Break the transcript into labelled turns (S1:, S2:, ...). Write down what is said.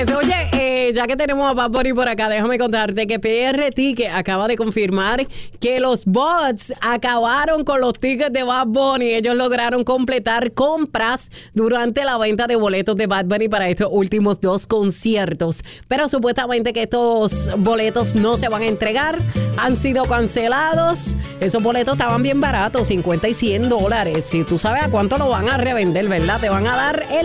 S1: Oye, ya que tenemos a Bad Bunny por acá, déjame contarte que PR Ticket acaba de confirmar que los bots acabaron con los tickets de Bad Bunny. Ellos lograron completar compras durante la venta de boletos de Bad Bunny para estos últimos 2 conciertos. Pero supuestamente que estos boletos no se van a entregar, han sido cancelados. Esos boletos estaban bien baratos, $50 y $100. Si tú sabes a cuánto lo van a revender, ¿verdad? Te van a dar el